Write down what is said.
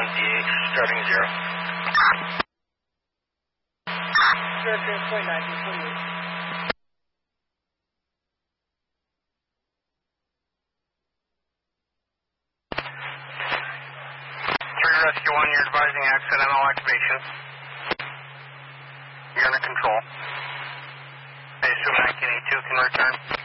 DH, starting 0. 0.928. Rescue 1, you're advising accidental activation. You're under control. I assume 1982 can return.